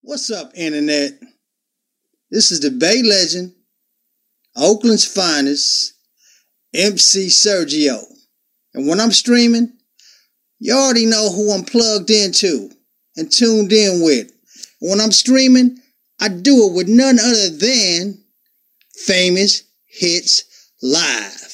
What's up, Internet? This is the Bay legend, Oakland's finest, MC Sergio. And when I'm streaming, you already know who I'm plugged into and tuned in with. And when I'm streaming, I do it with none other than Famous Hits Live.